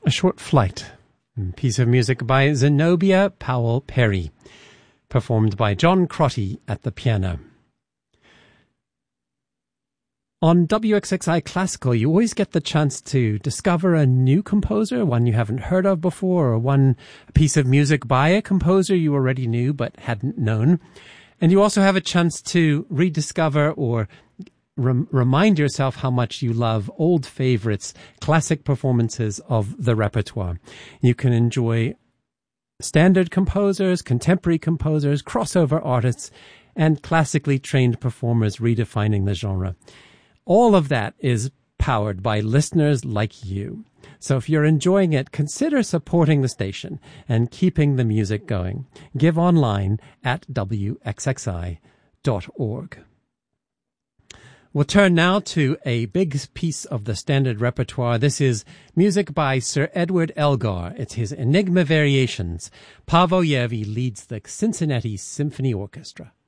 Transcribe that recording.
A Short Flight, a piece of music by Zenobia Powell Perry, performed by John Crotty at the piano. On WXXI Classical, you always get the chance to discover a new composer, one you haven't heard of before, or a piece of music by a composer you already knew but hadn't known. And you also have a chance to rediscover or remind yourself how much you love old favorites, classic performances of the repertoire. You can enjoy standard composers, contemporary composers, crossover artists, and classically trained performers redefining the genre. All of that is powered by listeners like you. So if you're enjoying it, consider supporting the station and keeping the music going. Give online at wxxi.org. We'll turn now to a big piece of the standard repertoire. This is music by Sir Edward Elgar. It's his Enigma Variations. Paavo Järvi leads the Cincinnati Symphony Orchestra.